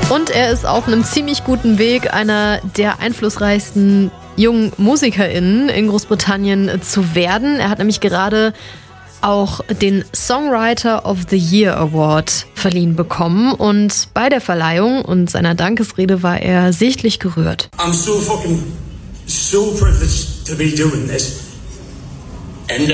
Und er ist auf einem ziemlich guten Weg, einer der einflussreichsten jungen MusikerInnen in Großbritannien zu werden. Er hat nämlich gerade auch den Songwriter of the Year Award verliehen bekommen. Und bei der Verleihung und seiner Dankesrede war er sichtlich gerührt. I'm so privileged to be doing this. And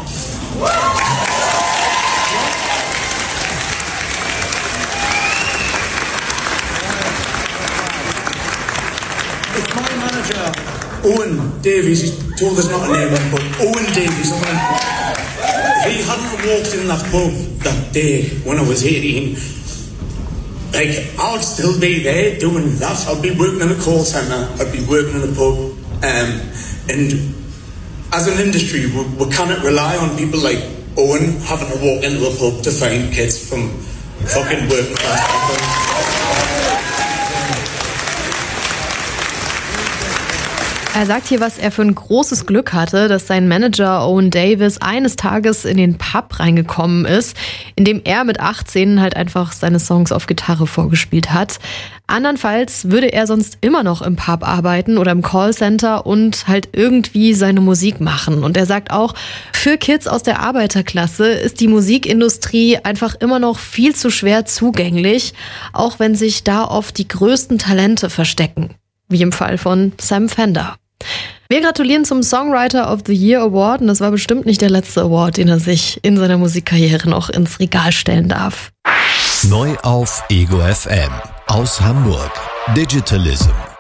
if my manager, Owen Davies, he told us not to name him, but Owen Davies, if he hadn't walked in that pub that day when I was 18, like, I'd still be there doing that. I'd be working in a call centre, I'd be working in a pub, and as an industry, we cannot rely on people like Owen having to walk into a pub to find kids from fucking working class backgrounds. Er sagt hier, was er für ein großes Glück hatte, dass sein Manager Owen Davies eines Tages in den Pub reingekommen ist, in dem er mit 18 halt einfach seine Songs auf Gitarre vorgespielt hat. Andernfalls würde er sonst immer noch im Pub arbeiten oder im Callcenter und halt irgendwie seine Musik machen. Und er sagt auch, für Kids aus der Arbeiterklasse ist die Musikindustrie einfach immer noch viel zu schwer zugänglich, auch wenn sich da oft die größten Talente verstecken, wie im Fall von Sam Fender. Wir gratulieren zum Songwriter of the Year Award und das war bestimmt nicht der letzte Award, den er sich in seiner Musikkarriere noch ins Regal stellen darf. Neu auf Ego FM aus Hamburg. Digitalism.